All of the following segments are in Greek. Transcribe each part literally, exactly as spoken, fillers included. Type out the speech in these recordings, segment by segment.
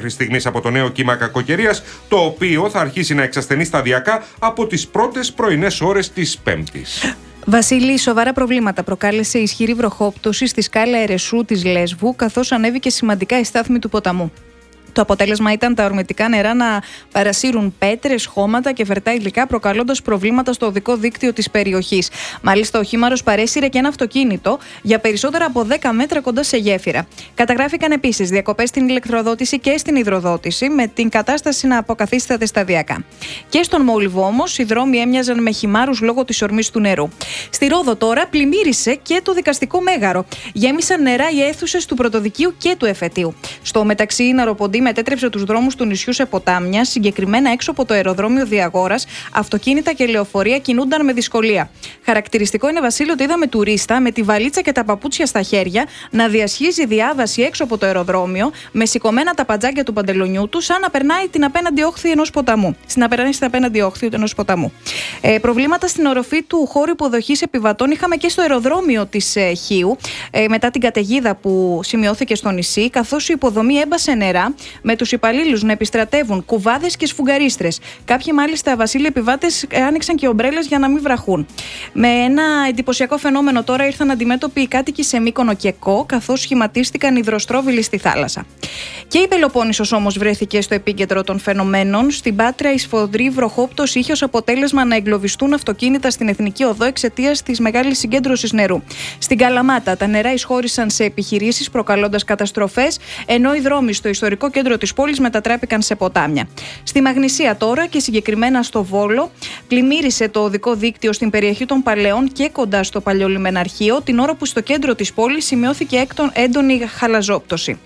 μέχρι στιγμής από το νέο κύμα κακοκαιρίας, το οποίο θα αρχίσει να εξασθενεί σταδιακά από τις πρώτες πρωινές ώρες της Πέμπτης. Βασίλη, σοβαρά προβλήματα προκάλεσε η ισχυρή βροχόπτωση στη σκάλα Ερεσού της Λέσβου, καθώς ανέβηκε σημαντικά η στάθμη του ποταμού. Το αποτέλεσμα ήταν τα ορμητικά νερά να παρασύρουν πέτρες, χώματα και φερτά υλικά, προκαλώντας προβλήματα στο οδικό δίκτυο της περιοχής. Μάλιστα, ο χήμαρος παρέσυρε και ένα αυτοκίνητο για περισσότερα από δέκα μέτρα κοντά σε γέφυρα. Καταγράφηκαν επίσης διακοπές στην ηλεκτροδότηση και στην υδροδότηση, με την κατάσταση να αποκαθίσταται σταδιακά. Και στον Μόλιβο όμως, οι δρόμοι έμοιαζαν με χυμάρους λόγω της ορμής του νερού. Στη Ρόδο τώρα πλημμύρισε και το δικαστικό μέγαρο. Γέμισαν νερά οι αίθουσες του Πρωτοδικείου και του Εφετείου. Στο μεταξύ, η Ναροποντή μετέτρεψε τους δρόμους του νησιού σε ποτάμια, συγκεκριμένα έξω από το αεροδρόμιο Διαγόρας, αυτοκίνητα και λεωφορεία κινούνταν με δυσκολία. Χαρακτηριστικό είναι, Βασίλη, ότι είδαμε τουρίστα με τη βαλίτσα και τα παπούτσια στα χέρια να διασχίζει διάβαση έξω από το αεροδρόμιο, με σηκωμένα τα παντζάκια του παντελονιού του, σαν να περνάει την απέναντι όχθη ενός ποταμού. Στην απέναντι στην απέναντι όχθη ενός ποταμού. Ε, προβλήματα στην οροφή του χώρου υποδοχής επιβατών είχαμε και στο αεροδρόμιο της ε, Χίου, ε, μετά την καταιγίδα που σημειώθηκε στο νησί, καθώς η υποδομή έμπασε νερά, με τους υπαλλήλους να επιστρατεύουν κουβάδες και σφουγγαρίστρες. Κάποιοι, μάλιστα, Βασίλη, επιβάτες άνοιξαν και ομπρέλες για να μην βραχούν. Με ένα εντυπωσιακό φαινόμενο τώρα ήρθαν αντιμέτωποι οι κάτοικοι σε Μύκονο και Κο, καθώς σχηματίστηκαν υδροστρόβιλοι στη θάλασσα. Και η Πελοπόννησος όμως βρέθηκε στο επίκεντρο των φαινομένων. Στην Πάτρα, η σφοδρή βροχόπτωση είχε ως αποτέλεσμα να εγκλωβιστούν αυτοκίνητα στην Εθνική Οδό εξαιτίας της μεγάλης συγκέντρωσης νερού. Στην Καλαμάτα, τα νερά εισχώρησαν σε επιχειρήσεις, προκαλώντας καταστροφές, ενώ οι δρόμοι στο ιστορικό κέντρο της πόλης μετατράπηκαν σε ποτάμια. Στη Μαγνησία τώρα, και συγκεκριμένα στο Βόλο, πλημμύρισε το οδικό δίκτυο στην περιοχή των Παλαιών και κοντά στο Παλαιολιμεναρχείο, την ώρα που στο κέντρο της πόλης σημειώθηκε έντονη χαλαζόπτωση.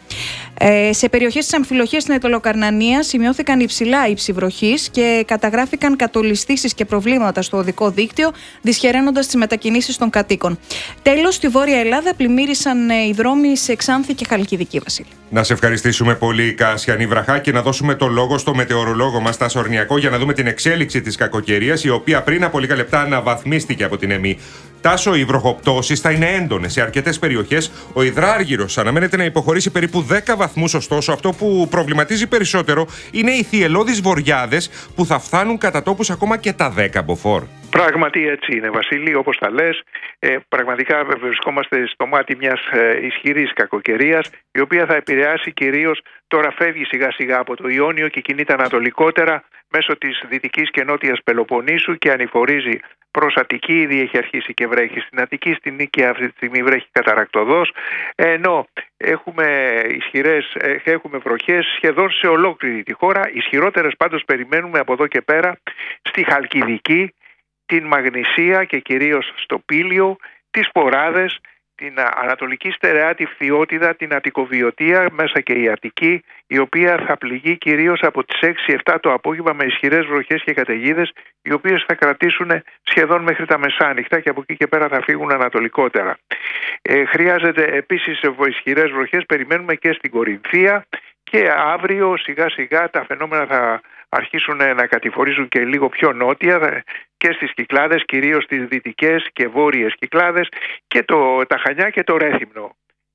Ε, σε περιοχές της Αμφιλοχίας στην Αιτωλοκαρνανία σημειώθηκαν υψηλά ύψη βροχής και καταγράφηκαν κατολιστήσεις και προβλήματα στο οδικό δίκτυο, δυσχεραίνοντας τις μετακινήσεις των κατοίκων. Τέλος, στη Βόρεια Ελλάδα πλημμύρισαν οι δρόμοι σε Ξάνθη και Χαλκιδική, Βασίλη. Να σε ευχαριστήσουμε πολύ, Κασιανή Βραχά, και να δώσουμε το λόγο στο μετεωρολόγο μας Τάσο Ορνιακό για να δούμε την εξέλιξη της κακοκαιρίας, η οποία πριν από λίγα λεπτά αναβαθμίστηκε από την ΕΜΗ. Τάσο, οι βροχοπτώσεις θα είναι έντονες σε αρκετές περιοχές. Ο υδράργυρος αναμένεται να υποχωρήσει περίπου δέκα βαθμούς, ωστόσο αυτό που προβληματίζει περισσότερο είναι οι θυελλώδεις βοριάδες που θα φτάνουν κατά τόπους ακόμα και τα δέκα μποφόρ. Πράγματι έτσι είναι, Βασίλη, όπως τα λες. Ε, πραγματικά βρισκόμαστε στο μάτι μιας ε, ισχυρής κακοκαιρίας, η οποία θα επηρεάσει κυρίως, τώρα φεύγει σιγά σιγά από το Ιόνιο και κινείται ανατολικότερα μέσω της δυτικής και νότιας Πελοποννήσου και ανηφορίζει προς Αττική. Ήδη έχει αρχίσει και βρέχει στην Αττική, στην Νίκαια αυτή τη στιγμή βρέχει καταρακτωδώς, ενώ έχουμε ισχυρές, έχουμε βροχές σχεδόν σε ολόκληρη τη χώρα. Ισχυρότερες πάντως περιμένουμε από εδώ και πέρα στη Χαλκιδική, την Μαγνησία και κυρίως στο Πήλιο, τις Ποράδες, την Ανατολική Στερεά, τη Φθιώτιδα, την Αττικοβιωτία, μέσα και η Αττική, η οποία θα πληγεί κυρίως από τις έξι επτά το απόγευμα με ισχυρές βροχές και καταιγίδες, οι οποίες θα κρατήσουν σχεδόν μέχρι τα μεσάνυχτα και από εκεί και πέρα θα φύγουν ανατολικότερα. Ε, χρειάζεται επίσης ισχυρές βροχές, περιμένουμε και στην Κορινθία, και αύριο σιγά σιγά τα φαινόμενα θα αρχίσουν να κατηφορίζουν και λίγο πιο νότια και στις Κυκλάδες, κυρίως στις δυτικές και βόρειες Κυκλάδες, και το, τα Χανιά και το Ρέθυμνο.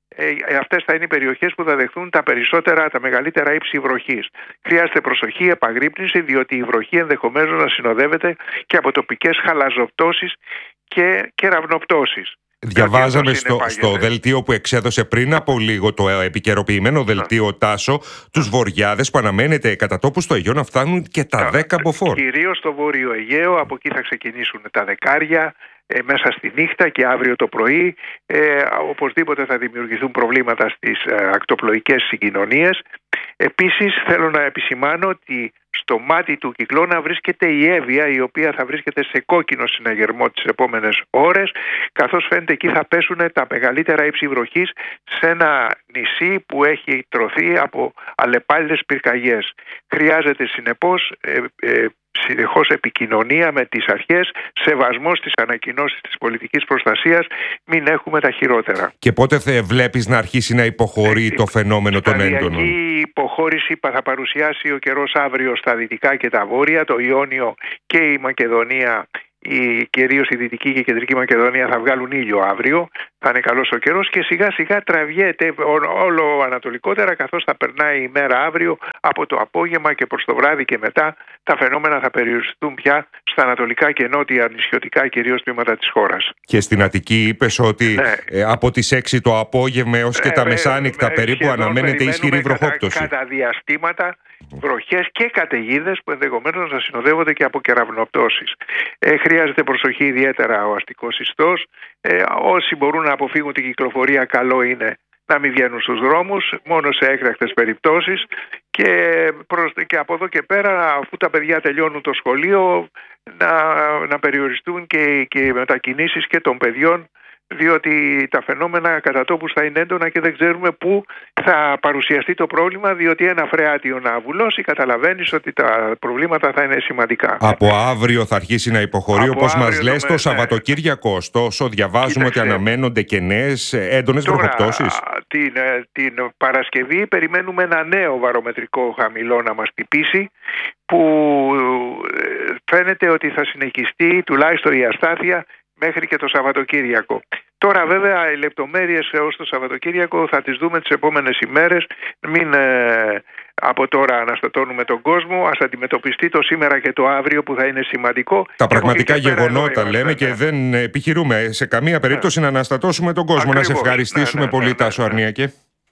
Ε, αυτές θα είναι οι περιοχές που θα δεχθούν τα περισσότερα, τα μεγαλύτερα ύψη βροχής. Χρειάζεται προσοχή, επαγρύπνηση, διότι η βροχή ενδεχομένως να συνοδεύεται και από τοπικές χαλαζοπτώσεις και κεραυνοπτώσεις. Διαβάζαμε στο, στο δελτίο που εξέδωσε πριν από λίγο, το επικαιροποιημένο δελτίο Τάσο, τους βοριάδες που αναμένεται κατά τόπου στο Αιγαίο να φτάνουν και τα δέκα μποφόρ. Κυρίως στο Βόρειο Αιγαίο, από εκεί θα ξεκινήσουν τα δεκάρια ε, μέσα στη νύχτα και αύριο το πρωί. Ε, οπωσδήποτε θα δημιουργηθούν προβλήματα στις ε, ακτοπλοϊκές συγκοινωνίες. Επίσης θέλω να επισημάνω ότι στο μάτι του κυκλώνα βρίσκεται η Εύβοια, η οποία θα βρίσκεται σε κόκκινο συναγερμό τις επόμενες ώρες, καθώς φαίνεται εκεί θα πέσουν τα μεγαλύτερα ύψη βροχής σε ένα νησί που έχει τρωθεί από αλλεπάλληλες πυρκαγιές. Χρειάζεται συνεπώς ε, ε, συνεχώς επικοινωνία με τις αρχές, σεβασμός στις ανακοινώσεις της πολιτικής προστασίας, μην έχουμε τα χειρότερα. Και πότε θα βλέπεις να αρχίσει να υποχωρεί το φαινόμενο των έντονων? Η υποχώρηση θα παρουσιάσει ο καιρός αύριο στα δυτικά και τα βόρεια, το Ιόνιο και η Μακεδονία η, κυρίως η Δυτική και η Κεντρική Μακεδονία θα βγάλουν ήλιο αύριο, θα είναι καλός ο καιρός και σιγά σιγά τραβιέται όλο ανατολικότερα, καθώς θα περνάει η μέρα αύριο από το απόγευμα και προς το βράδυ και μετά τα φαινόμενα θα περιοριστούν πια στα ανατολικά και νότια νησιωτικά κυρίως τμήματα της χώρας. Και στην Αττική είπες ότι ναι. ε, από τις έξι το απόγευμα έως και ε, τα μεσάνυχτα ε, περίπου αναμένεται ισχυρή βροχόπτωση. Κατά, κατά διαστήματα βροχές και καταιγίδες που ενδεχομένως να συνοδεύονται και από κεραυνοπτώσεις. Ε, χρειάζεται προσοχή ιδιαίτερα ο αστικός ιστός. Ε, όσοι μπορούν να αποφύγουν την κυκλοφορία, καλό είναι να μην βγαίνουν στους δρόμους, μόνο σε έκτακτες περιπτώσεις και, προς, και από εδώ και πέρα, αφού τα παιδιά τελειώνουν το σχολείο, να, να περιοριστούν και, και οι μετακινήσεις και των παιδιών, διότι τα φαινόμενα κατά τόπους θα είναι έντονα και δεν ξέρουμε πού θα παρουσιαστεί το πρόβλημα, διότι ένα φρεάτιο να βουλώσει, καταλαβαίνεις ότι τα προβλήματα θα είναι σημαντικά. Από αύριο θα αρχίσει να υποχωρεί, όπως μας λες, το, το Σαββατοκύριακο. Ωστόσο, διαβάζουμε Κοίταξε. ότι αναμένονται και νέες έντονες βροχοπτώσεις. Την, την Παρασκευή περιμένουμε ένα νέο βαρομετρικό χαμηλό να μας τυπήσει, που φαίνεται ότι θα συνεχιστεί τουλάχιστον η αστάθεια μέχρι και το Σαββατοκύριακο. Τώρα βέβαια οι λεπτομέρειες ως το Σαββατοκύριακο θα τις δούμε τις επόμενες ημέρες. Μην ε, από τώρα αναστατώνουμε τον κόσμο. Ας αντιμετωπιστεί το σήμερα και το αύριο που θα είναι σημαντικό. Τα πραγματικά γεγονότα λέμε ναι. και δεν επιχειρούμε σε καμία περίπτωση ναι. να αναστατώσουμε τον κόσμο. Ακριβώς. Να σε ευχαριστήσουμε ναι, ναι, πολύ ναι, ναι, Τάσο ναι, ναι. Αρνιακέ.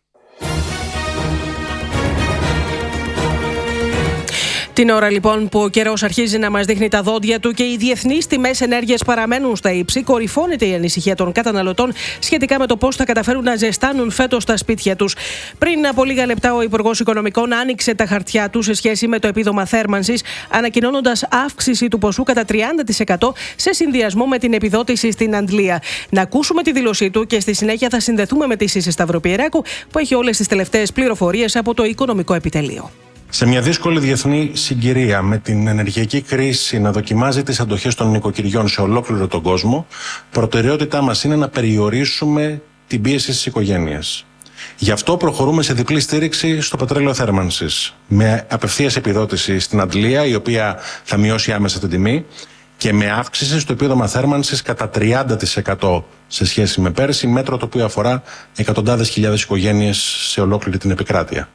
Την ώρα λοιπόν που ο καιρός αρχίζει να μας δείχνει τα δόντια του και οι διεθνείς τιμές ενέργειας παραμένουν στα ύψη, κορυφώνεται η ανησυχία των καταναλωτών σχετικά με το πώς θα καταφέρουν να ζεστάνουν φέτος τα σπίτια τους. Πριν από λίγα λεπτά, ο Υπουργός Οικονομικών άνοιξε τα χαρτιά του σε σχέση με το επίδομα θέρμανσης, ανακοινώνοντας αύξηση του ποσού κατά τριάντα τοις εκατό σε συνδυασμό με την επιδότηση στην Αντλία. Να ακούσουμε τη δήλωσή του και στη συνέχεια θα συνδεθούμε με τη Σύση Σταυροπιεράκου, που έχει όλες τις τελευταίες πληροφορίες από το Οικονομικό Επιτελείο. Σε μια δύσκολη διεθνή συγκυρία, με την ενεργειακή κρίση να δοκιμάζει τις αντοχές των νοικοκυριών σε ολόκληρο τον κόσμο, προτεραιότητά μας είναι να περιορίσουμε την πίεση στις οικογένειες. Γι' αυτό προχωρούμε σε διπλή στήριξη στο πετρέλαιο θέρμανσης, με απευθείας επιδότηση στην Αντλία, η οποία θα μειώσει άμεσα την τιμή, και με αύξηση στο επίδομα θέρμανσης κατά τριάντα τοις εκατό σε σχέση με πέρσι, μέτρο το οποίο αφορά εκατοντάδες χιλιάδες οικογένειες σε ολόκληρη την επικράτεια.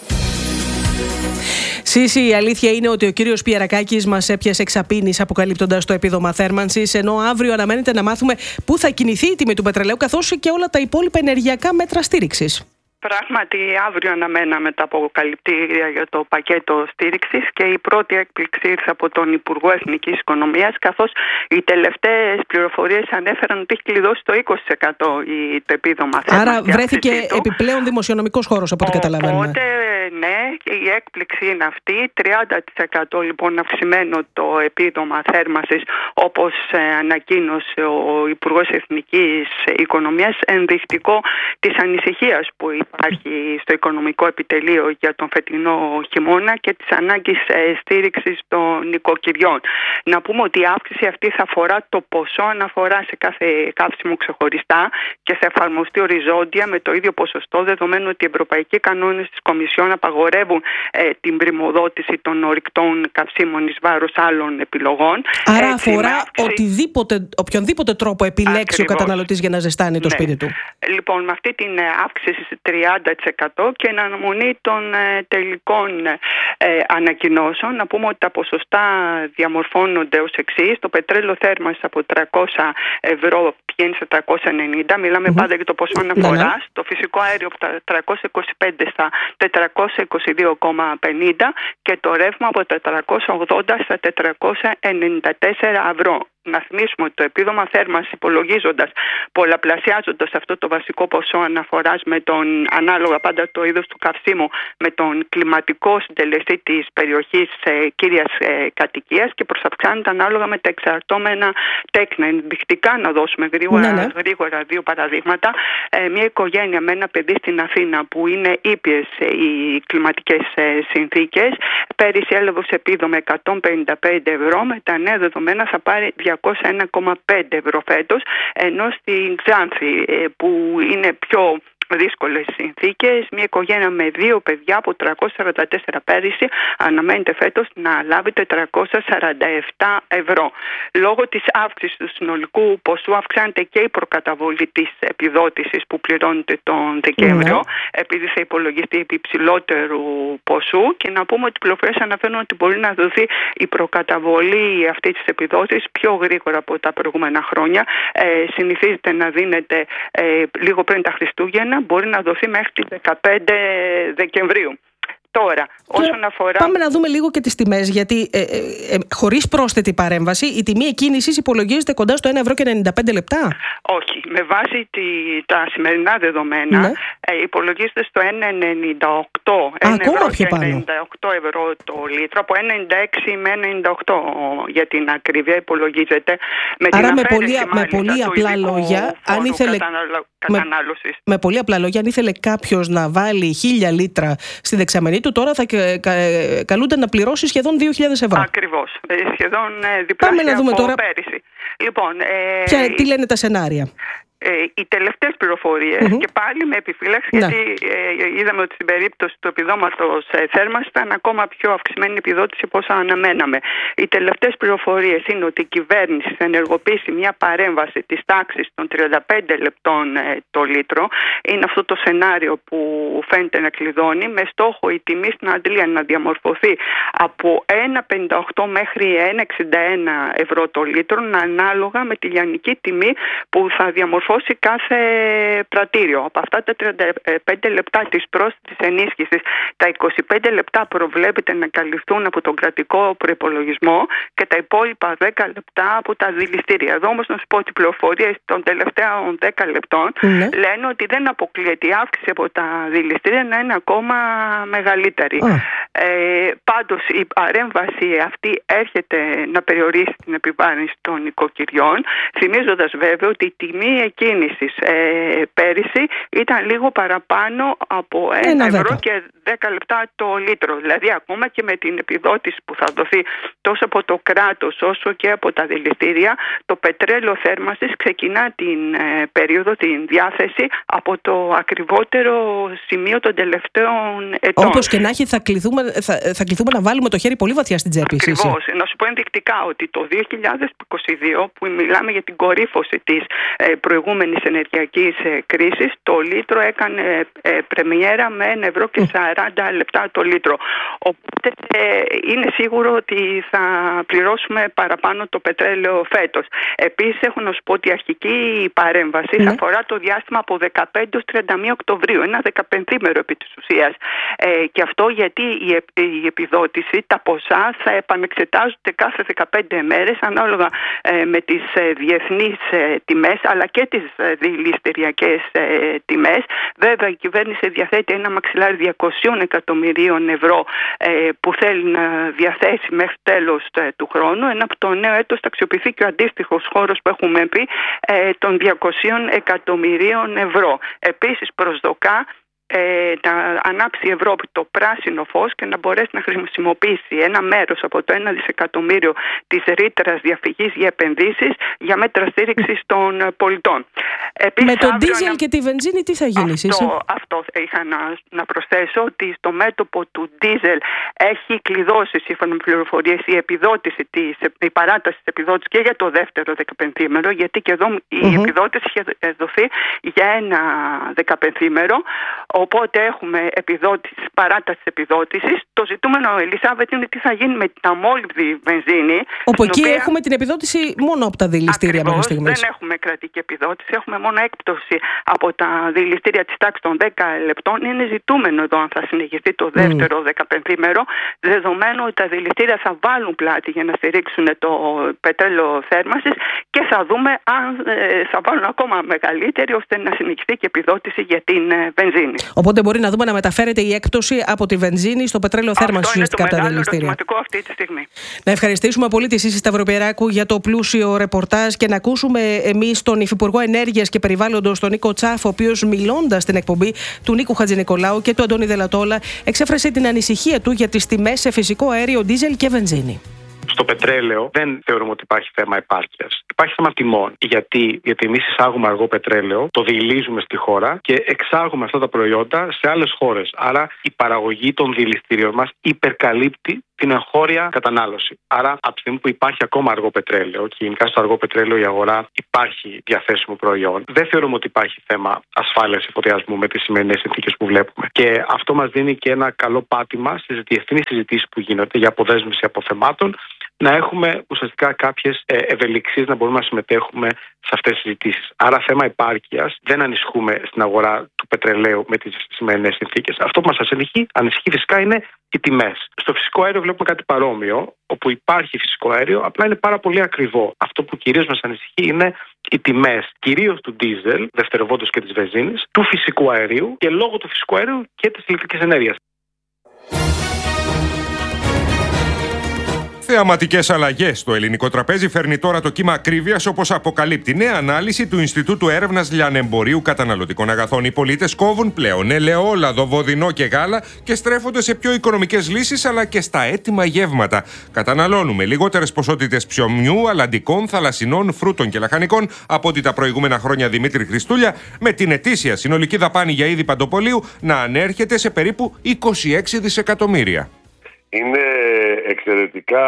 Σύση, η αλήθεια είναι ότι ο κύριος Πιερακάκης μας έπιασε εξαπίνης αποκαλύπτοντας το επίδομα θέρμανσης, ενώ αύριο αναμένεται να μάθουμε πού θα κινηθεί η τιμή του πετρελαίου, καθώς και όλα τα υπόλοιπα ενεργειακά μέτρα στήριξης. Πράγματι, αύριο αναμέναμε τα αποκαλυπτήρια για το πακέτο στήριξης και η πρώτη έκπληξη ήρθε από τον Υπουργό Εθνικής Οικονομίας, καθώς οι τελευταίες πληροφορίες ανέφεραν ότι έχει κλειδώσει το είκοσι τοις εκατό το επίδομα θέρμανσης. Άρα βρέθηκε επιπλέον δημοσιονομικός χώρος, από ό,τι καταλαβαίνουμε. Οπότε, ναι, η έκπληξη είναι αυτή. τριάντα τοις εκατό λοιπόν αυξημένο το επίδομα θέρμανσης, όπως ανακοίνωσε ο Υπουργός Εθνικής Οικονομίας, ενδεικτικό της ανησυχίας που υπάρχει στο Οικονομικό Επιτελείο για τον φετινό χειμώνα και της ανάγκης στήριξης των νοικοκυριών. Να πούμε ότι η αύξηση αυτή θα αφορά το ποσό αναφορά σε κάθε καύσιμο ξεχωριστά και θα εφαρμοστεί οριζόντια με το ίδιο ποσοστό, δεδομένου ότι οι ευρωπαϊκοί κανόνες της Κομισιόν απαγορεύουν ε, την πρημοδότηση των ορυκτών καυσίμων εις βάρος άλλων επιλογών. Άρα ε, αφορά αύξηση... οτιδήποτε, οποιονδήποτε τρόπο επιλέξει Ακριβώς. ο καταναλωτής για να ζεστάνει το ναι. σπίτι του. Λοιπόν, με αυτή την αύξηση τριάντα τοις εκατό και εν αναμονή των ε, τελικών ε, ανακοινώσεων, να πούμε ότι τα ποσοστά διαμορφώνονται ως εξής. Το πετρέλαιο θέρμανσης από τριακόσια ευρώ πηγαίνει σε τριακόσια ενενήντα. Μιλάμε mm-hmm. πάντα για το ποσό αναφοράς. Ναι, ναι. Το φυσικό αέριο από τα τριακόσια είκοσι πέντε στα τετρακόσια είκοσι δύο κόμμα πενήντα και το ρεύμα από τα τετρακόσια ογδόντα στα τετρακόσια ενενήντα τέσσερα ευρώ. Να θυμίσουμε ότι το επίδομα θέρμανσης, υπολογίζοντας, πολλαπλασιάζοντας αυτό το βασικό ποσό αναφοράς με τον, ανάλογα πάντα το είδος του καυσίμου, με τον κλιματικό συντελεστή της περιοχής ε, κύριας ε, κατοικίας και προσαυξάνεται ανάλογα με τα εξαρτώμενα τέκνα. Ενδεικτικά να δώσουμε γρήγορα, ναι, ναι. γρήγορα δύο παραδείγματα. Ε, μια οικογένεια με ένα παιδί στην Αθήνα που είναι ήπιες ε, οι κλιματικές ε, συνθήκες, πέρυσι έλαβε σε επίδομα εκατόν πενήντα πέντε ευρώ, με τα νέα δεδομένα θα πάρει διακόσια ένα κόμμα πέντε ευρώ φέτος, ενώ στην Ξάνθη που είναι πιο δύσκολες συνθήκες. Μια οικογένεια με δύο παιδιά από τριακόσια σαράντα τέσσερα πέρυσι αναμένεται φέτος να λάβει τετρακόσια σαράντα επτά ευρώ. Λόγω της αύξησης του συνολικού ποσού αυξάνεται και η προκαταβολή της επιδότησης που πληρώνεται τον Δεκέμβριο, mm-hmm. επειδή θα υπολογιστεί επί υψηλότερου ποσού, και να πούμε ότι οι πληροφορίες αναφέρουν ότι μπορεί να δοθεί η προκαταβολή αυτή της επιδότησης πιο γρήγορα από τα προηγούμενα χρόνια. Ε, συνηθίζεται να δίνεται ε, λίγο πριν τα Χριστούγεννα, μπορεί να δοθεί μέχρι τις δεκαπέντε Δεκεμβρίου. Τώρα, όσον αφορά... Πάμε να δούμε λίγο και τις τιμές, γιατί ε, ε, ε, χωρίς πρόσθετη παρέμβαση η τιμή εκκίνησης υπολογίζεται κοντά στο ένα ευρώ και ενενήντα πέντε λεπτά. Όχι, με βάση τη, τα σημερινά δεδομένα, ναι. ε, υπολογίζεται στο ένα ενενήντα οκτώ, ενενήντα οκτώ ευρώ το λίτρο, από ένα ενενήντα έξι με ένα ενενήντα οκτώ για την ακρίβεια υπολογίζεται. Με Άρα την με πολύ, μάλιστα, με πολύ απλά λόγια, αν ήθελε... Με, με πολύ απλά λόγια, αν ήθελε κάποιος να βάλει χίλια λίτρα στη δεξαμενή του, τώρα θα κα, καλούνται να πληρώσει σχεδόν δύο χιλιάδες ευρώ. Ακριβώς. Σχεδόν διπλάσια από τώρα... πέρυσι. Λοιπόν, ε... Ποια, τι λένε τα σενάρια? Ε, οι τελευταίες πληροφορίες, mm-hmm. και πάλι με επιφύλαξη, ναι. γιατί ε, είδαμε ότι στην περίπτωση του επιδόματος ε, θέρμανσης ήταν ακόμα πιο αυξημένη επιδότηση από όσα αναμέναμε. Οι τελευταίες πληροφορίες είναι ότι η κυβέρνηση θα ενεργοποιήσει μια παρέμβαση της τάξης των τριάντα πέντε λεπτών ε, το λίτρο. Είναι αυτό το σενάριο που φαίνεται να κλειδώνει, με στόχο η τιμή στην Αντλία να διαμορφωθεί από ένα πενήντα οκτώ μέχρι ένα εξήντα ένα ευρώ το λίτρο, ανάλογα με τη λιανική τιμή που θα διαμορφωθεί κάθε πρατήριο. Από αυτά τα τριάντα πέντε λεπτά της πρόσθετης ενίσχυσης, τα είκοσι πέντε λεπτά προβλέπεται να καλυφθούν από τον κρατικό προϋπολογισμό και τα υπόλοιπα δέκα λεπτά από τα δηληστήρια. Εδώ όμως να σου πω ότι οι πληροφορίες των τελευταίων δέκα λεπτών ναι. λένε ότι δεν αποκλείεται η αύξηση από τα δηληστήρια να είναι ακόμα μεγαλύτερη. Oh. Ε, πάντως η παρέμβαση αυτή έρχεται να περιορίσει την επιβάρυνση των οικοκυριών, θυμίζοντας βέβαια ότι η τιμή κίνησης ε, πέρυσι ήταν λίγο παραπάνω από ένα ευρώ και δέκα λεπτά το λίτρο. Δηλαδή ακόμα και με την επιδότηση που θα δοθεί τόσο από το κράτος όσο και από τα δηληστήρια, το πετρέλαιο θέρμανσης ξεκινά την ε, περίοδο, την διάθεση από το ακριβότερο σημείο των τελευταίων ετών. Όπως και να έχει, θα κληθούμε, θα, θα κληθούμε να βάλουμε το χέρι πολύ βαθιά στην τσέπη. Ακριβώς. Να σου πω ενδεικτικά ότι το δύο χιλιάδες είκοσι δύο, που μιλάμε για την κορύφωση της ε, προηγούμενης ενεργειακής ε, κρίσης, το λίτρο έκανε ε, πρεμιέρα με ένα ευρώ και σαράντα λεπτά το λίτρο. Οπότε ε, είναι σίγουρο ότι θα πληρώσουμε παραπάνω το πετρέλαιο φέτος. Επίσης έχω να σου πω ότι η αρχική παρέμβαση mm. αφορά το διάστημα από δεκαπέντε έως τριάντα μία Οκτωβρίου, ένα δεκαπενθήμερο επί της ουσίας. Ε, και αυτό γιατί η, η επιδότηση, τα ποσά θα επανεξετάζονται κάθε δεκαπέντε μέρες ανάλογα ε, με τις ε, διεθνείς ε, τιμές αλλά και τις ε, δηληστηριακές ε, τιμές. Βέβαια η κυβέρνηση διαθέτει ένα μαξιλάρι διακόσια εκατομμυρίων ευρώ ε, που θέλει να διαθέσει μέχρι τέλος ε, του χρόνου, ενώ από το νέο έτος θα αξιοποιηθεί και ο αντίστοιχος χώρος που έχουμε πει ε, των διακοσίων εκατομμυρίων ευρώ. Επίσης προσδοκά Ε, να ανάψει η Ευρώπη το πράσινο φως και να μπορέσει να χρησιμοποιήσει ένα μέρος από το ένα δισεκατομμύριο της ρήτρας διαφυγής για επενδύσεις για μέτρα στήριξης των πολιτών. Επίσης, με τον ντίζελ να... και τη βενζίνη τι θα γίνει? Αυτό, αυτό είχα να, να προσθέσω, ότι στο μέτωπο του ντίζελ έχει κλειδώσει σύμφωνα με πληροφορίες η επιδότηση της, η παράταση της επιδότησης και για το δεύτερο δεκαπενθήμερο, γιατί και εδώ η mm-hmm. επιδότηση είχε δοθεί για ένα δεκαπενθήμερο. Οπότε έχουμε επιδότηση, παράταση επιδότησης. Το ζητούμενο, Ελισάβετ, είναι τι θα γίνει με την αμόλυβδη βενζίνη. Όπου εκεί οποία... έχουμε την επιδότηση μόνο από τα δηληστήρια μέχρι στιγμής. Δεν έχουμε κρατική επιδότηση, έχουμε μόνο έκπτωση από τα δηληστήρια της τάξης των δέκα λεπτών. Είναι ζητούμενο εδώ αν θα συνεχιστεί το δεύτερο mm. δεκαπενθήμερο, δεδομένου ότι τα δηληστήρια θα βάλουν πλάτη για να στηρίξουν το πετρέλαιο θέρμανσης και θα δούμε αν ε, θα βάλουν ακόμα μεγαλύτερη ώστε να συνεχιστεί και επιδότηση για την ε, βενζίνη. Οπότε μπορεί να δούμε να μεταφέρεται η έκπτωση από τη βενζίνη στο πετρέλαιο θέρμανσης ουσιαστικά από τα δηληστήρια. Αυτό είναι το μεγάλο ερωτηματικό αυτή τη στιγμή. Να ευχαριστήσουμε πολύ τη Σύση Σταυροπιεράκου για το πλούσιο ρεπορτάζ και να ακούσουμε εμείς τον Υφυπουργό Ενέργειας και Περιβάλλοντος, τον Νίκο Τσάφ, ο οποίος μιλώντας στην εκπομπή του Νίκου Χατζηνικολάου και του Αντώνη Δελατόλα, εξέφρασε την ανησυχία του για τις τιμές σε φυσικό αέριο, ντίζελ και βενζίνη. Στο πετρέλαιο δεν θεωρούμε ότι υπάρχει θέμα επάρκειας. Υπάρχει θέμα τιμών. Γιατί, γιατί εμείς εισάγουμε αργό πετρέλαιο, το διηλίζουμε στη χώρα και εξάγουμε αυτά τα προϊόντα σε άλλες χώρες. Άρα η παραγωγή των διηλιστηρίων μας υπερκαλύπτει την εγχώρια κατανάλωση. Άρα, από τη στιγμή που υπάρχει ακόμα αργό πετρέλαιο και γενικά στο αργό πετρέλαιο η αγορά υπάρχει διαθέσιμο προϊόν, δεν θεωρούμε ότι υπάρχει θέμα ασφάλειας εφοδιασμού με τις σημερινές συνθήκες που βλέπουμε. Και αυτό μας δίνει και ένα καλό πάτημα στις διεθνείς συζητήσεις που γίνονται για αποδέσμευση αποθεμάτων, να έχουμε ουσιαστικά κάποιες ευελιξίες να μπορούμε να συμμετέχουμε σε αυτές τις συζητήσεις. Άρα, θέμα επάρκειας, δεν ανησυχούμε στην αγορά του πετρελαίου με τις σημερινές συνθήκες. Αυτό που μας ανησυχεί, ανησυχεί φυσικά είναι οι τιμές. Στο φυσικό αέριο βλέπουμε κάτι παρόμοιο, όπου υπάρχει φυσικό αέριο, απλά είναι πάρα πολύ ακριβό. Αυτό που κυρίως μας ανησυχεί είναι οι τιμές, κυρίως του ντίζελ, δευτεροβόντως και της βενζίνης, του φυσικού αερίου και λόγω του φυσικού αερίου και της ηλεκτρικής ενέργειας. Θεαματικές αλλαγές στο ελληνικό τραπέζι φέρνει τώρα το κύμα ακρίβειας, όπως αποκαλύπτει νέα ανάλυση του Ινστιτούτου Έρευνας Λιανεμπορίου Καταναλωτικών Αγαθών. Οι πολίτες κόβουν πλέον ελαιόλαδο, βοδινό και γάλα και στρέφονται σε πιο οικονομικές λύσεις αλλά και στα έτοιμα γεύματα. Καταναλώνουμε λιγότερες ποσότητες ψωμιού, αλαντικών, θαλασσινών, φρούτων και λαχανικών από ότι τα προηγούμενα χρόνια, Δημήτρη Χριστούλια, με την ετήσια συνολική δαπάνη για είδη παντοπολίου να ανέρχεται σε περίπου είκοσι έξι δισεκατομμύρια. Είναι εξαιρετικά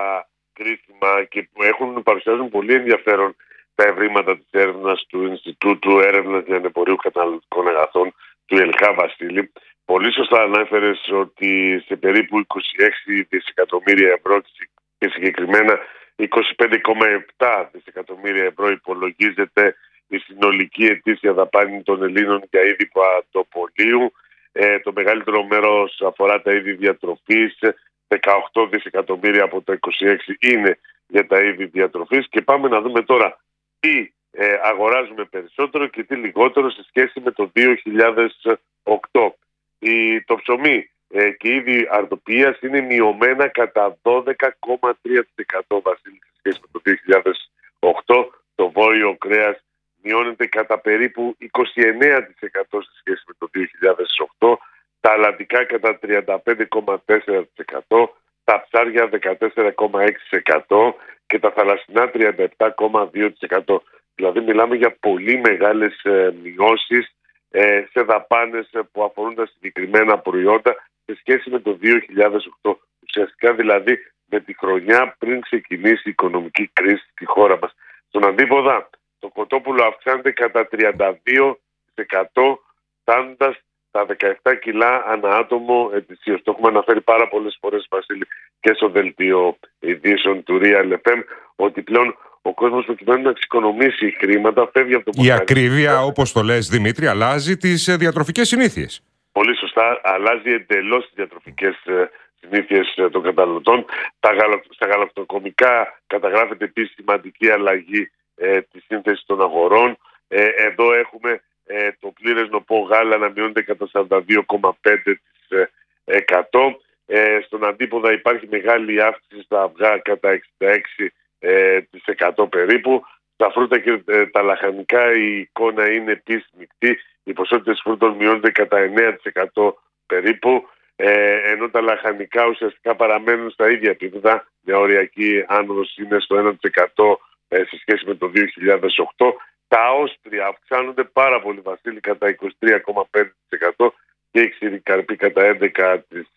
κρίσιμα και που έχουν, παρουσιάζουν πολύ ενδιαφέρον τα ευρήματα της έρευνας του Ινστιτούτου Έρευνας Λιανεμπορίου Καταναλωτικών Αγαθών του ΕΛΚΑ, Βασίλη. Πολύ σωστά ανέφερες ότι σε περίπου είκοσι έξι δισεκατομμύρια ευρώ και συγκεκριμένα είκοσι πέντε κόμμα επτά δισεκατομμύρια ευρώ υπολογίζεται η συνολική ετήσια δαπάνη των Ελλήνων για είδη παντοπολίου. Ε, το μεγαλύτερο μέρος αφορά τα είδη διατροφής, δεκαοκτώ δισεκατομμύρια από τα είκοσι έξι είναι για τα είδη διατροφής, και πάμε να δούμε τώρα τι ε, αγοράζουμε περισσότερο και τι λιγότερο σε σχέση με το δύο χιλιάδες οκτώ. Η, το ψωμί ε, και είδη αρτοποιίας είναι μειωμένα κατά δώδεκα κόμμα τρία τοις εκατό, Βασίλη, σε σχέση με το δύο χιλιάδες οκτώ. Το βόλιο κρέας μειώνεται κατά περίπου είκοσι εννέα τοις εκατό σε σχέση με το δύο χιλιάδες οκτώ, τα αλατικά κατά τριάντα πέντε κόμμα τέσσερα τοις εκατό, τα ψάρια δεκατέσσερα κόμμα έξι τοις εκατό και τα θαλασσινά τριάντα επτά κόμμα δύο τοις εκατό. Δηλαδή μιλάμε για πολύ μεγάλες ε, μειώσεις ε, σε δαπάνες ε, που αφορούν τα συγκεκριμένα προϊόντα σε σχέση με το δύο χιλιάδες οκτώ. Ουσιαστικά δηλαδή με τη χρονιά πριν ξεκινήσει η οικονομική κρίση στη χώρα μας. Στον αντίποδα, το κοτόπουλο αυξάνεται κατά τριάντα δύο τοις εκατό, φτάνοντας τα δεκαεπτά κιλά ανά άτομο ετησίως. Το έχουμε αναφέρει πάρα πολλές φορές, Βασίλη, και στο δελτίο ειδήσεων του Real εφ εμ, ότι πλέον ο κόσμος, προκειμένου να εξοικονομήσει χρήματα, φεύγει από το Η ακρίβεια, όπως το λες, Δημήτρη, αλλάζει τις διατροφικές συνήθειες. Πολύ σωστά, αλλάζει εντελώς τις διατροφικές συνήθειες των καταναλωτών. Τα γαλα... Στα γαλακτοκομικά καταγράφεται επίσης σημαντική αλλαγή ε, της σύνθεσης των αγορών. Ε, εδώ έχουμε ε, το πλήρες νοπό γάλα να μειώνεται κατά σαράντα δύο κόμμα πέντε τοις εκατό. Ε, στον αντίποδα υπάρχει μεγάλη αύξηση στα αυγά κατά εξήντα έξι τοις εκατό περίπου. Στα φρούτα και ε, τα λαχανικά η εικόνα είναι επίσης μεικτή. Οι ποσότητες φρούτων μειώνονται κατά εννέα τοις εκατό περίπου, ε, ενώ τα λαχανικά ουσιαστικά παραμένουν στα ίδια επίπεδα. Μια οριακή άνοδος είναι στο ένα τοις εκατό ε, σε σχέση με το δύο χιλιάδες οκτώ. Τα όστρια αυξάνονται πάρα πολύ, Βασίλη, κατά είκοσι τρία κόμμα πέντε τοις εκατό και η ξηρικαρπή κατά έντεκα τοις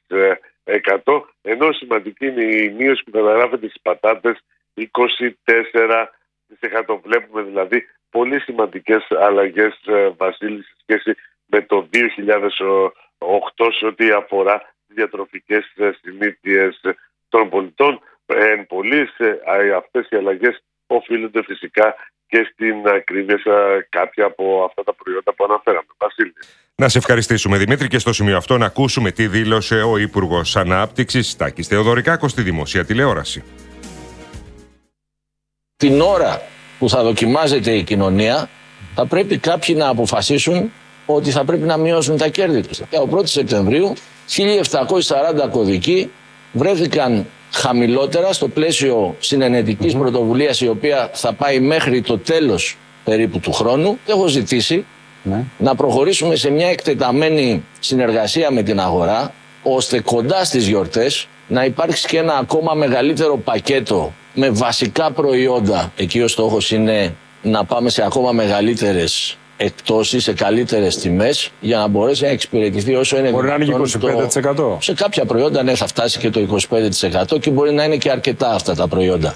εκατό, ενώ σημαντική είναι η μείωση που καταγράφεται στις πατάτες, είκοσι τέσσερα τοις εκατό. Βλέπουμε δηλαδή πολύ σημαντικές αλλαγές, Βασίλη, σε σχέση με το δύο χιλιάδες οκτώ σε ό,τι αφορά τις διατροφικές συνήθειες των πολιτών. Εν πολλοίς, αυτές οι αλλαγές οφείλονται φυσικά και στην ακρίβεια σε κάποια από αυτά τα προϊόντα που αναφέραμε. Βασίλη. Να σε ευχαριστήσουμε, Δημήτρη, και στο σημείο αυτό να ακούσουμε τι δήλωσε ο Υπουργός Ανάπτυξης Τάκης Θεοδωρικάκος στη δημόσια τηλεόραση. Την ώρα που θα δοκιμάζεται η κοινωνία, θα πρέπει κάποιοι να αποφασίσουν ότι θα πρέπει να μειώσουν τα κέρδη τους. Και από πρώτη Σεπτεμβρίου, χίλια επτακόσιοι σαράντα κωδικοί βρέθηκαν χαμηλότερα στο πλαίσιο συνενετικής πρωτοβουλίας, η οποία θα πάει μέχρι το τέλος περίπου του χρόνου. Έχω ζητήσει ναι. να προχωρήσουμε σε μια εκτεταμένη συνεργασία με την αγορά, ώστε κοντά στις γιορτές να υπάρξει και ένα ακόμα μεγαλύτερο πακέτο με βασικά προϊόντα. Εκεί ο στόχος είναι να πάμε σε ακόμα μεγαλύτερες εκτόσεις, σε καλύτερες τιμές, για να μπορέσει να εξυπηρετηθεί όσο είναι μπορεί δυνατόν. Μπορεί να είναι είκοσι πέντε τοις εκατό. Το... Σε κάποια προϊόντα ναι, θα φτάσει και το είκοσι πέντε τοις εκατό και μπορεί να είναι και αρκετά αυτά τα προϊόντα.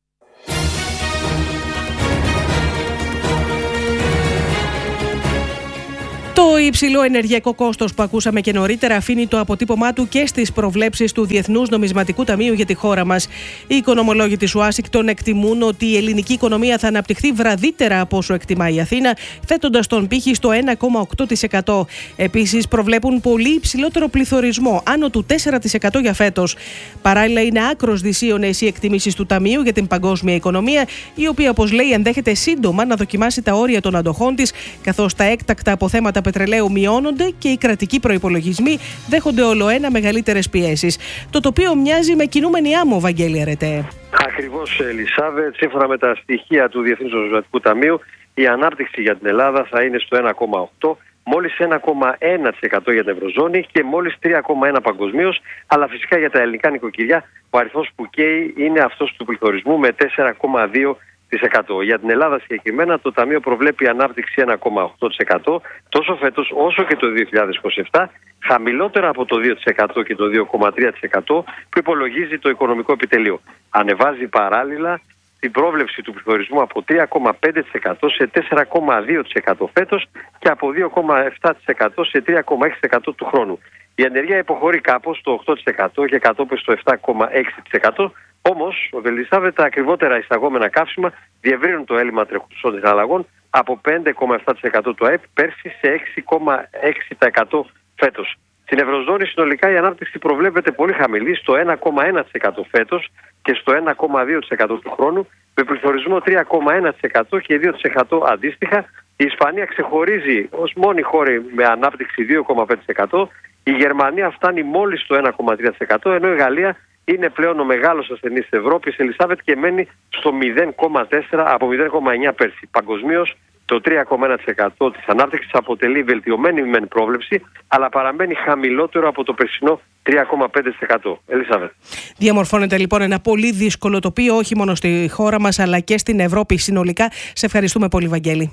Το υψηλό ενεργειακό κόστος που ακούσαμε και νωρίτερα αφήνει το αποτύπωμά του και στις προβλέψεις του Διεθνούς Νομισματικού Ταμείου για τη χώρα μας. Οι οικονομολόγοι της Ουάσιγκτον εκτιμούν ότι η ελληνική οικονομία θα αναπτυχθεί βραδύτερα από όσο εκτιμά η Αθήνα, θέτοντας τον πύχη στο ένα κόμμα οκτώ τοις εκατό. Επίσης, προβλέπουν πολύ υψηλότερο πληθωρισμό, άνω του τέσσερα τοις εκατό για φέτος. Παράλληλα, είναι άκρως δυσίωνες οι εκτιμήσεις του Ταμείου για την παγκόσμια οικονομία, η οποία, όπως λέει, ενδέχεται σύντομα να δοκιμάσει τα όρια των αντοχών της, καθώς τα έκτακτα αποθέματα πετρελαίου μειώνονται και οι κρατικοί προϋπολογισμοί δέχονται ολοένα μεγαλύτερες πιέσεις. Το τοπίο μοιάζει με κινούμενη άμμο, Βαγγέλη Αρετέ. Ακριβώς, Ελισάβετ. Σύμφωνα με τα στοιχεία του Διεθνούς Νομισματικού Ταμείου, η ανάπτυξη για την Ελλάδα θα είναι στο ένα κόμμα οκτώ, μόλις ένα κόμμα ένα τοις εκατό για την Ευρωζώνη και μόλις τρία κόμμα ένα παγκοσμίως. Αλλά φυσικά για τα ελληνικά νοικοκυριά ο αριθμός που καίει είναι αυτός του πληθωρισμού με τέσσερα κόμμα δύο τοις εκατό. Για την Ελλάδα συγκεκριμένα το Ταμείο προβλέπει ανάπτυξη ένα κόμμα οκτώ τοις εκατό τόσο φέτος όσο και το δύο χιλιάδες είκοσι επτά, χαμηλότερα από το δύο τοις εκατό και το δύο κόμμα τρία τοις εκατό που υπολογίζει το οικονομικό επιτελείο. Ανεβάζει παράλληλα την πρόβλεψη του πληθωρισμού από τρία κόμμα πέντε τοις εκατό σε τέσσερα κόμμα δύο τοις εκατό φέτος και από δύο κόμμα επτά τοις εκατό σε τρία κόμμα έξι τοις εκατό του χρόνου. Η ανεργία υποχωρεί κάπως στο οκτώ τοις εκατό και κατόπιν στο επτά κόμμα έξι τοις εκατό. Όμως, ο Βελισσάβε, τα ακριβότερα εισαγόμενα καύσιμα διευρύνουν το έλλειμμα τρεχουσών συναλλαγών από πέντε κόμμα επτά τοις εκατό του ΑΕΠ πέρσι σε έξι κόμμα έξι τοις εκατό φέτος. Στην Ευρωζώνη συνολικά η ανάπτυξη προβλέπεται πολύ χαμηλή στο ένα κόμμα ένα τοις εκατό φέτος και στο ένα κόμμα δύο τοις εκατό του χρόνου, με πληθωρισμό τρία κόμμα ένα τοις εκατό και δύο τοις εκατό αντίστοιχα. Η Ισπανία ξεχωρίζει ως μόνη χώρα με ανάπτυξη δύο κόμμα πέντε τοις εκατό. Η Γερμανία φτάνει μόλις στο ένα κόμμα τρία τοις εκατό, ενώ η Γαλλία είναι πλέον ο μεγάλος ασθενής της Ευρώπης, Ελισάβετ, και μένει στο μηδέν κόμμα τέσσερα από μηδέν κόμμα εννιά πέρσι. Παγκοσμίως, το τρία κόμμα ένα τοις εκατό της ανάπτυξης αποτελεί βελτιωμένη μεν πρόβλεψη, αλλά παραμένει χαμηλότερο από το περσινό τρία κόμμα πέντε τοις εκατό. Ελισάβετ. Διαμορφώνεται λοιπόν ένα πολύ δύσκολο τοπίο, όχι μόνο στη χώρα μας, αλλά και στην Ευρώπη συνολικά. Σε ευχαριστούμε πολύ, Βαγγέλη.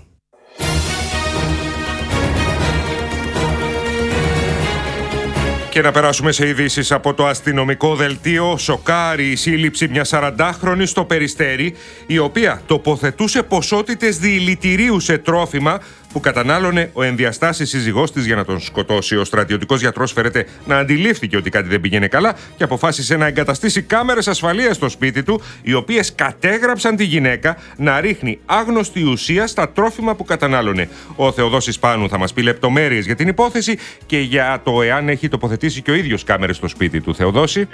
Και να περάσουμε σε ειδήσεις από το αστυνομικό δελτίο. Σοκάρει η σύλληψη μιας σαραντάχρονης στο Περιστέρι, η οποία τοποθετούσε ποσότητες διηλητηρίου σε τρόφιμα που κατανάλωνε ο ενδιαστάσης σύζυγός της για να τον σκοτώσει. Ο στρατιωτικός γιατρός, φέρεται, να αντιλήφθηκε ότι κάτι δεν πήγαινε καλά και αποφάσισε να εγκαταστήσει κάμερες ασφαλείας στο σπίτι του, οι οποίες κατέγραψαν τη γυναίκα να ρίχνει άγνωστη ουσία στα τρόφιμα που κατανάλωνε. Ο Θεοδόσης Πάνου θα μας πει λεπτομέρειες για την υπόθεση και για το εάν έχει τοποθετήσει και ο ίδιος κάμερες στο σπίτι του. Θεοδόση.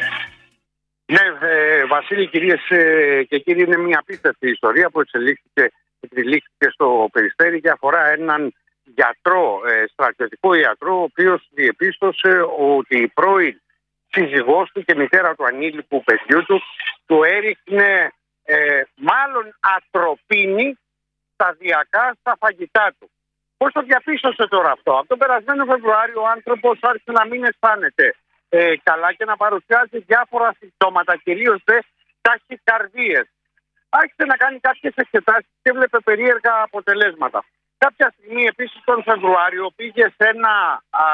Ναι, ε, Βασίλη, κυρίες ε, και κύριοι, είναι μια απίστευτη ιστορία που εξελίχθηκε Εξελίχθηκε στο Περιστέρι και αφορά έναν γιατρό, ε, στρατιωτικό ιατρό, ο οποίος διεπίστωσε ότι η πρώην σύζυγός του και μητέρα του ανήλικου παιδιού του του έριχνε ε, μάλλον ατροπίνη σταδιακά στα φαγητά του. Πώς το διαπίστωσε τώρα αυτό? Από τον περασμένο Φεβρουάριο ο άνθρωπος άρχισε να μην αισθάνεται ε, καλά και να παρουσιάζει διάφορα συμπτώματα, κυρίως δε ταχυκαρδίες. Άρχισε να κάνει κάποιες εξετάσεις και έβλεπε περίεργα αποτελέσματα. Κάποια στιγμή επίσης τον Φεβρουάριο πήγε σε ένα α,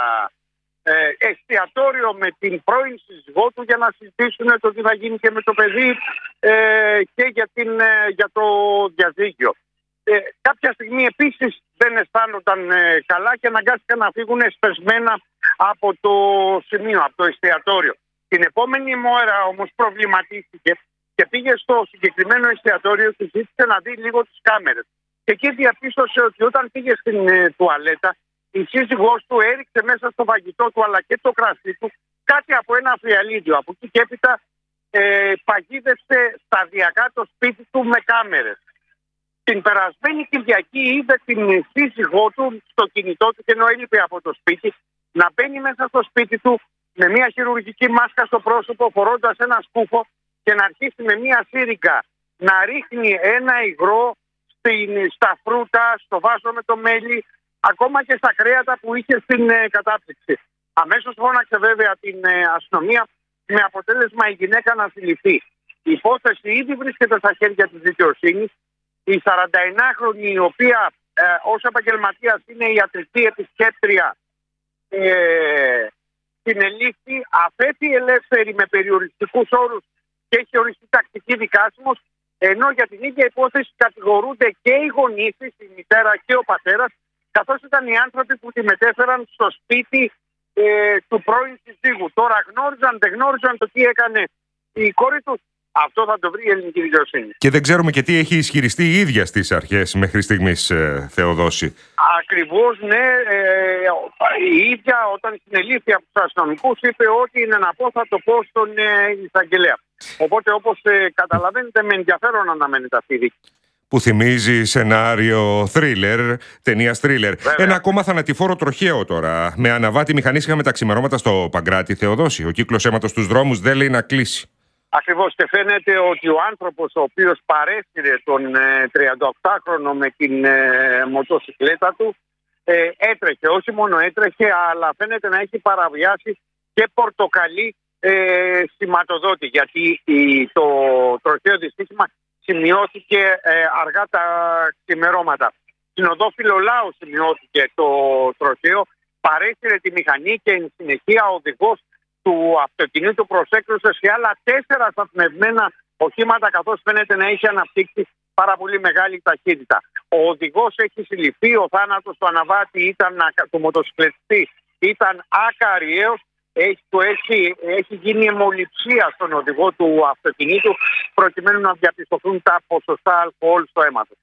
ε, εστιατόριο με την πρώην σύζυγό του για να συζητήσουν το τι θα γίνει και με το παιδί ε, και για, την, ε, για το διαζύγιο. Ε, κάποια στιγμή επίσης δεν αισθάνονταν ε, καλά και αναγκάστηκαν να φύγουν σπεσμένα από το σημείο, από το εστιατόριο. Την επόμενη μέρα όμως προβληματίστηκε και πήγε στο συγκεκριμένο εστιατόριο και ζήτησε να δει λίγο τις κάμερες. Και εκεί διαπίστωσε ότι όταν πήγε στην ε, τουαλέτα, η σύζυγός του έριξε μέσα στο φαγητό του αλλά και το κρασί του κάτι από ένα φιαλίδιο. Από εκεί και έπειτα ε, παγίδευσε σταδιακά το σπίτι του με κάμερες. Την περασμένη Κυριακή είδε την σύζυγό του στο κινητό του και ενώ έλειπε από το σπίτι να μπαίνει μέσα στο σπίτι του με μια χειρουργική μάσκα στο πρόσωπο, φορώντας ένα σκούφο, και να αρχίσει με μια σύριγγα να ρίχνει ένα υγρό στην, στα φρούτα, στο βάζο με το μέλι, ακόμα και στα κρέατα που είχε στην ε, κατάπτυξη. Αμέσως φώναξε βέβαια την ε, αστυνομία, με αποτέλεσμα η γυναίκα να συλληφθεί. Η υπόθεση ήδη βρίσκεται στα χέρια της δικαιοσύνης. Η σαρανταενάχρονη, η οποία ε, ως επαγγελματίας είναι ιατρική επισκέπτρια, ε, συνελήφθη, αφέθη ελεύθερη με περιοριστικούς όρους και έχει οριστεί τακτική δικάσιμος, ενώ για την ίδια υπόθεση κατηγορούνται και οι γονείς της, η μητέρα και ο πατέρας, καθώς ήταν οι άνθρωποι που τη μετέφεραν στο σπίτι ε, του πρώην συζύγου. Τώρα γνώριζαν, δεν γνώριζαν το τι έκανε η κόρη του. Αυτό θα το βρει η ελληνική δικαιοσύνη. Και δεν ξέρουμε και τι έχει ισχυριστεί η ίδια στις αρχές μέχρι στιγμής, ε, Θεοδόση. Ακριβώς, ναι. Ε, η ίδια όταν συνελήφθη από τους αστυνομικούς είπε ότι είναι να πω, θα το πω στον ε, εισαγγελέα. Οπότε, όπως ε, καταλαβαίνετε, με ενδιαφέρον αναμένεται αυτή η δίκη. Που θυμίζει σενάριο θρίλερ, ταινία θρίλερ. Ένα ακόμα θανατηφόρο τροχαίο τώρα. Με αναβάτη μηχανή με τα ξημερώματα στο Παγκράτη, Θεοδόση. Ο κύκλος αίματος στους δρόμους δεν λέει να κλείσει. Ακριβώς, και φαίνεται ότι ο άνθρωπος ο οποίος παρέσυρε τον ε, τριανταοκτάχρονο με την ε, μοτοσυκλέτα του ε, έτρεχε, όχι μόνο έτρεχε, αλλά φαίνεται να έχει παραβιάσει και πορτοκαλί ε, σηματοδότη, γιατί η, το τροχαίο δυστύχημα σημειώθηκε ε, αργά τα ξημερώματα. Στην οδό Φιλολάου σημειώθηκε το τροχαίο, παρέσυρε τη μηχανή και εν συνεχεία ο οδηγός του αυτοκινήτου προσέκρουσε σε άλλα τέσσερα σταθμευμένα οχήματα, καθώς φαίνεται να έχει αναπτύξει πάρα πολύ μεγάλη ταχύτητα. Ο οδηγός έχει συλληφθεί, ο θάνατος του αναβάτη ήταν, του μοτοσυκλετιστή ήταν ακαριαίος. Έχει, το έχει, έχει γίνει αιμοληψία στον οδηγό του αυτοκινήτου προκειμένου να διαπιστωθούν τα ποσοστά αλκοόλ στο αίμα του.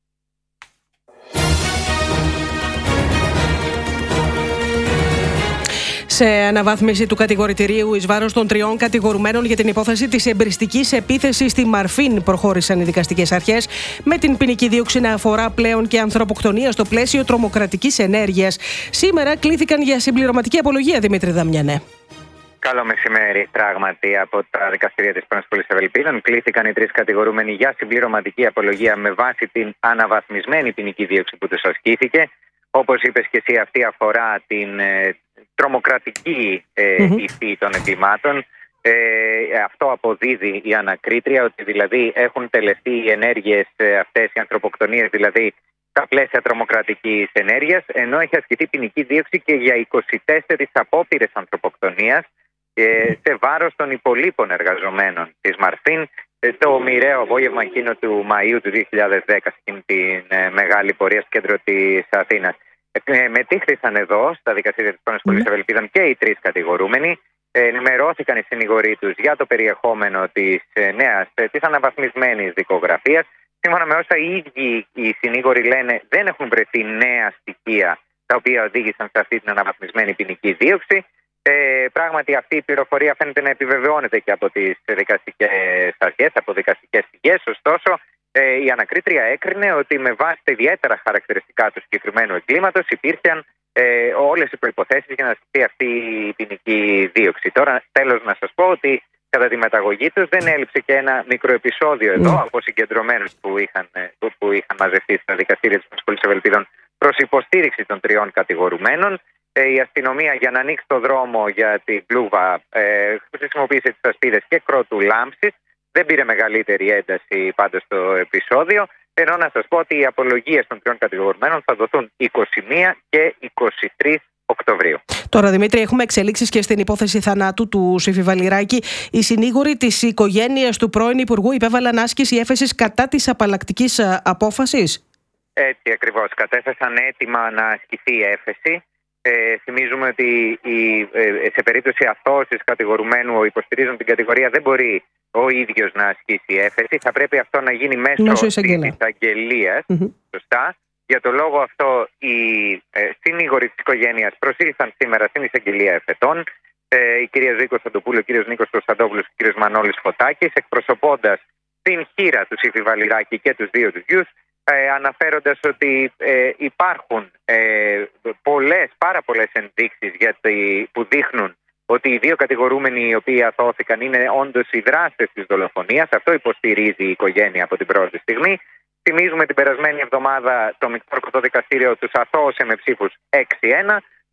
Σε αναβάθμιση του κατηγορητηρίου εις βάρος των τριών κατηγορουμένων για την υπόθεση της εμπριστικής επίθεσης στη Μαρφίν προχώρησαν οι δικαστικές αρχές, με την ποινική δίωξη να αφορά πλέον και ανθρωποκτονία στο πλαίσιο τρομοκρατικής ενέργειας. Σήμερα κλήθηκαν για συμπληρωματική απολογία, Δημήτρη Δαμιανέ. Καλό μεσημέρι. Πράγματι, από τα δικαστήρια της Πρώην Πόλης Ευελπίδων κλήθηκαν οι τρεις κατηγορούμενοι για συμπληρωματική απολογία με βάση την αναβαθμισμένη ποινική δίωξη που τους ασκήθηκε. Όπως είπες και εσύ, αυτή αφορά την ε, τρομοκρατική ε, mm-hmm. υφή των εγκλημάτων. Ε, αυτό αποδίδει η ανακρίτρια, ότι δηλαδή έχουν τελεστεί οι ενέργειες ε, αυτές, οι ανθρωποκτονίες δηλαδή, στα πλαίσια τρομοκρατικής ενέργειας, ενώ έχει ασκηθεί ποινική δίωξη και για είκοσι τέσσερις απόπειρες ανθρωποκτονίας ε, σε βάρος των υπολείπων εργαζομένων της Μαρφίν, ε, το μοιραίο απόγευμα εκείνο του Μαΐου του δύο χιλιάδες δέκα, σε εκείνη την ε, μεγάλη πορεία στο κέντρο της Αθήνας. Ε, μετήχθησαν εδώ στα δικαστήρια της Πρώην Πόλης Ευελπίδων και οι τρεις κατηγορούμενοι. Ε, ενημερώθηκαν οι συνηγοροί τους για το περιεχόμενο της ε, νέας, ε, της αναβαθμισμένης δικογραφίας. Σύμφωνα με όσα οι ίδιοι οι συνήγοροι λένε, δεν έχουν βρεθεί νέα στοιχεία τα οποία οδήγησαν σε αυτή την αναβαθμισμένη ποινική δίωξη. Ε, πράγματι, αυτή η πληροφορία φαίνεται να επιβεβαιώνεται και από τις δικαστικές αρχές, από δικαστικές πηγές. Ωστόσο, ε, η ανακρίτρια έκρινε ότι με βάση τα ιδιαίτερα χαρακτηριστικά του συγκεκριμένου εγκλήματος υπήρχαν ε, όλες οι προϋποθέσεις για να ασκηθεί αυτή η ποινική δίωξη. Τώρα, τέλος, να σας πω ότι κατά τη μεταγωγή τους δεν έλειψε και ένα μικρό επεισόδιο εδώ mm. από συγκεντρωμένους που είχαν, που, που είχαν μαζευτεί στα δικαστήρια της Πόλης Ευελπίδων προς υποστήριξη των τριών κατηγορουμένων. Ε, η αστυνομία, για να ανοίξει το δρόμο για την κλούβα, ε, χρησιμοποίησε τις ασπίδες και κρότου λάμψης. Δεν πήρε μεγαλύτερη ένταση πάντως το επεισόδιο. Ενώ να σας πω ότι οι απολογίες των τριών κατηγορουμένων θα δοθούν είκοσι μία και είκοσι τρεις Οκτωβρίου. Τώρα, Δημήτρη, έχουμε εξελίξεις και στην υπόθεση θανάτου του Σύφη Βαλιράκη. Οι συνήγοροι της οικογένειας του πρώην Υπουργού υπέβαλαν άσκηση έφεσης κατά της απαλλακτικής απόφασης. Έτσι ακριβώς. Κατέθεσαν έτοιμα να ασκηθεί η έφεση. Ε, θυμίζουμε ότι η, ε, σε περίπτωση αθώωσης κατηγορουμένου υποστηρίζουν την κατηγορία, δεν μπορεί ο ίδιος να ασκήσει έφεση. Θα πρέπει αυτό να γίνει μέσω της εισαγγελίας. Mm-hmm. Σωστά. Για το λόγο αυτό, οι ε, συνήγοροι της οικογένειας προσήλθαν σήμερα στην εισαγγελία εφετών. Ε, η κυρία Ζωή Κωνσταντοπούλου, ο κύριος Νίκος Κωνσταντόπουλος και ο κύριος Μανώλης Φωτάκης, εκπροσωπώντας την χείρα του Σύφη Βαλιράκη και τους δύο τους γιους, ε, αναφέροντας ότι ε, υπάρχουν ε, πολλές, πάρα πολλές ενδείξεις γιατί, που δείχνουν ότι οι δύο κατηγορούμενοι οι οποίοι αθώθηκαν είναι όντως οι δράστες της δολοφονίας. Αυτό υποστηρίζει η οικογένεια από την πρώτη στιγμή. Θυμίζουμε την περασμένη εβδομάδα το Μεικτό Ορκωτό Δικαστήριο τους αθώωσε με ψήφους έξι ένα.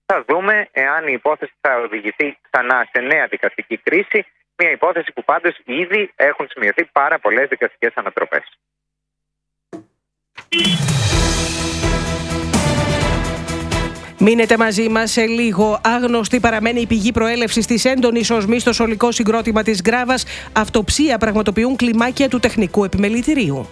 Θα δούμε εάν η υπόθεση θα οδηγηθεί ξανά σε νέα δικαστική κρίση. Μια υπόθεση που πάντως ήδη έχουν σημειωθεί πάρα πολλές δικαστικές ανατροπές. Μείνετε μαζί μας σε λίγο. Άγνωστη παραμένει η πηγή προέλευσης της έντονης οσμής στο σωλικό συγκρότημα της Γκράβας. Αυτοψία πραγματοποιούν κλιμάκια του τεχνικού επιμελητηρίου.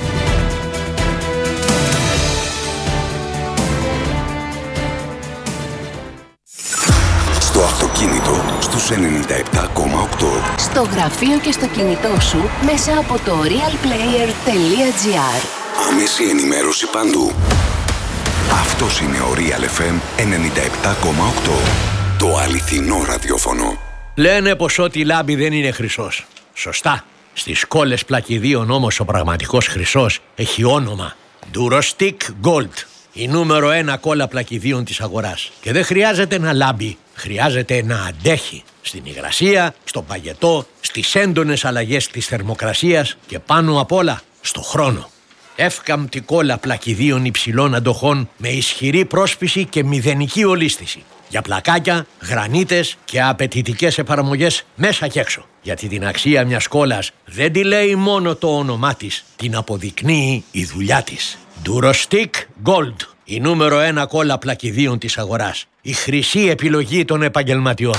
Στο αυτοκίνητο στους ενενήντα επτά κόμμα οκτώ. Στο γραφείο και στο κινητό σου μέσα από το realplayer τελεία gr. Άμεση ενημέρωση παντού. Αυτός είναι ο Real εφ εμ ενενήντα επτά κόμμα οκτώ. Το αληθινό ραδιόφωνο. Λένε πως ό,τι λάμπει δεν είναι χρυσός. Σωστά. Στις κόλλες πλακιδίων όμως ο πραγματικός χρυσός έχει όνομα Durostick Gold. Η νούμερο ένα κόλλα πλακιδίων της αγοράς. Και δεν χρειάζεται να λάμπει, χρειάζεται να αντέχει. Στην υγρασία, στον παγετό, στις έντονες αλλαγές της θερμοκρασίας και πάνω απ' όλα στο χρόνο. Εύκαμπτη κόλλα πλακιδίων υψηλών αντοχών με ισχυρή πρόσφυση και μηδενική ολίσθηση. Για πλακάκια, γρανίτες και απαιτητικές εφαρμογές μέσα και έξω. Γιατί την αξία μιας κόλλας δεν τη λέει μόνο το όνομά της, την αποδεικνύει η δουλειά της. Durostick Gold, η νούμερο ένα κόλλα πλακιδίων της αγοράς. Η χρυσή επιλογή των επαγγελματιών.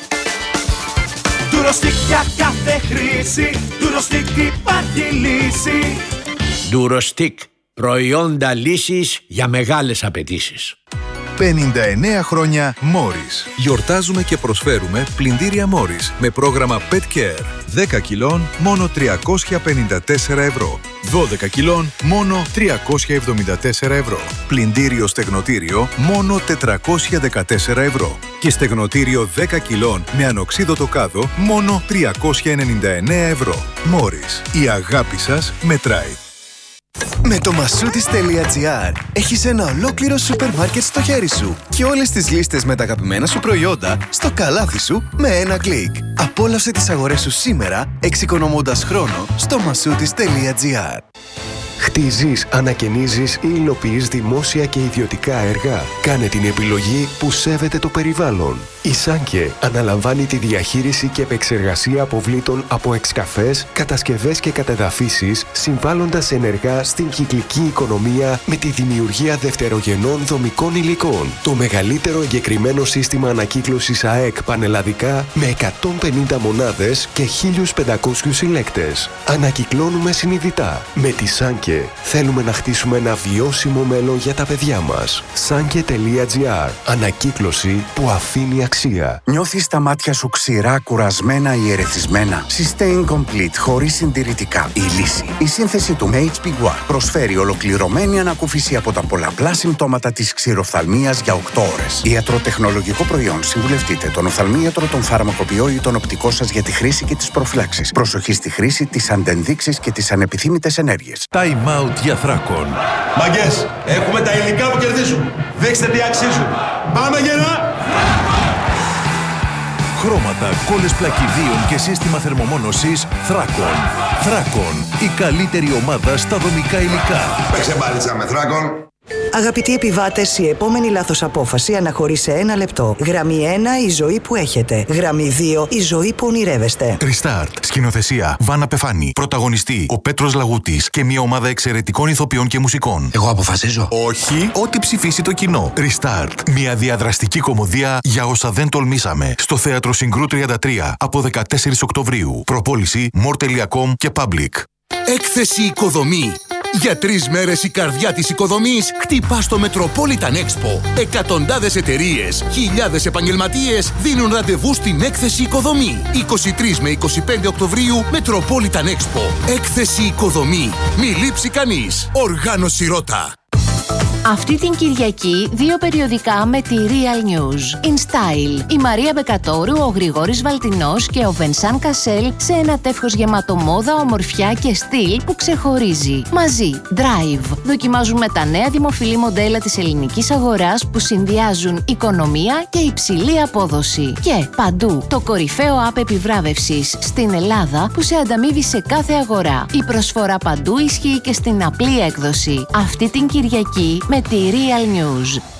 Durostick για κάθε χρήση, Durostick υπάρχει λύση. Durostick, προϊόντα λύσης για μεγάλες απαιτήσεις. πενήντα εννέα χρόνια Morris. Γιορτάζουμε και προσφέρουμε πλυντήρια Morris με πρόγραμμα Pet Care. δέκα κιλών μόνο τριακόσια πενήντα τέσσερα ευρώ. δώδεκα κιλών μόνο τριακόσια εβδομήντα τέσσερα ευρώ. Πλυντήριο στεγνοτήριο μόνο τετρακόσια δεκατέσσερα ευρώ. Και στεγνοτήριο δέκα κιλών με ανοξίδωτο κάδο μόνο τριακόσια ενενήντα εννέα ευρώ. Morris. Η αγάπη σας μετράει. Με το μασούτις τελεία gr έχεις ένα ολόκληρο σούπερ μάρκετ στο χέρι σου και όλες τις λίστες με τα αγαπημένα σου προϊόντα στο καλάθι σου με ένα κλικ. Απόλαυσε τις αγορές σου σήμερα εξοικονομώντας χρόνο στο μασούτις τελεία gr. Χτίζεις, ανακαινίζεις ή υλοποιείς δημόσια και ιδιωτικά έργα. Κάνε την επιλογή που σέβεται το περιβάλλον. Η Σάνκε αναλαμβάνει τη διαχείριση και επεξεργασία αποβλήτων από εξκαφές, κατασκευές και κατεδαφίσεις, συμβάλλοντας ενεργά στην κυκλική οικονομία με τη δημιουργία δευτερογενών δομικών υλικών. Το μεγαλύτερο εγκεκριμένο σύστημα ανακύκλωσης ΑΕΚ πανελλαδικά με εκατόν πενήντα μονάδες και χίλιους πεντακόσιους συλλέκτες. Ανακυκλώνουμε συνειδητά. Με τη Σάνκε θέλουμε να χτίσουμε ένα βιώσιμο μέλλον για τα παιδιά μας. Σάνκε τελεία gr. Ανακύκλωση που αφήνει αξία. Νιώθεις τα μάτια σου ξηρά, κουρασμένα ή ερεθισμένα? Sustain Complete χωρίς συντηρητικά. Η λύση. Η σύνθεση του έιτς πι γουάρ προσφέρει ολοκληρωμένη ανακούφιση από τα πολλαπλά συμπτώματα της ξηροφθαλμίας για οκτώ ώρες. Ιατροτεχνολογικό προϊόν. Συμβουλευτείτε τον οφθαλμίατρο, τον φαρμακοποιό ή τον οπτικό σας για τη χρήση και τις προφυλάξεις. Προσοχή στη χρήση, τις αντενδείξεις και τις ανεπιθύμητες ενέργειες. Time out για Θράκον. Μαγκές, έχουμε τα υλικά που κερδίζουν. Δείξτε τι αξίζουν. Πάμε γερά! Χρώματα, κόλλες πλακιδίων και σύστημα θερμομόνωσης Θράκον. Θράκον, η καλύτερη ομάδα στα δομικά υλικά. Παίξε μπάλιτσα με Θράκον. Αγαπητοί επιβάτες, η επόμενη λάθος απόφαση αναχωρεί σε ένα λεπτό. Γραμμή ένα, η ζωή που έχετε. Γραμμή δύο, η ζωή που ονειρεύεστε. Restart. Σκηνοθεσία Βάνα Πεφάνη. Πρωταγωνιστή ο Πέτρος Λαγούτης και μια ομάδα εξαιρετικών ηθοποιών και μουσικών. Εγώ αποφασίζω. Όχι, ό,τι ψηφίσει το κοινό. Restart. Μια διαδραστική κωμωδία για όσα δεν τολμήσαμε. Στο Θέατρο Συγκρού τριάντα τρία από δεκατέσσερις Οκτωβρίου. Προπόληση μορ τελεία κομ και Public. Έκθεση Οικοδομή. Για τρεις μέρες η καρδιά της οικοδομής χτυπά στο Metropolitan Expo. Εκατοντάδες εταιρείες, χιλιάδες επαγγελματίες δίνουν ραντεβού στην Έκθεση Οικοδομή. είκοσι τρεις με είκοσι πέντε Οκτωβρίου Metropolitan Expo. Έκθεση Οικοδομή. Μη λείψει κανείς. Οργάνωση Ρώτα. Αυτή την Κυριακή δύο περιοδικά με τη Real News. In Style, η Μαρία Μπεκατόρου, ο Γρηγόρης Βαλτινός και ο Βενσάν Κασέλ σε ένα τεύχος γεμάτο μόδα, ομορφιά και στυλ που ξεχωρίζει. Μαζί, Drive, δοκιμάζουν με τα νέα δημοφιλή μοντέλα της ελληνικής αγοράς που συνδυάζουν οικονομία και υψηλή απόδοση. Και παντού, το κορυφαίο app επιβράβευσης στην Ελλάδα που σε ανταμείβει σε κάθε αγορά. Η προσφορά παντού ισχύει και στην απλή έκδοση. Αυτή την Κυριακή με τη Real News.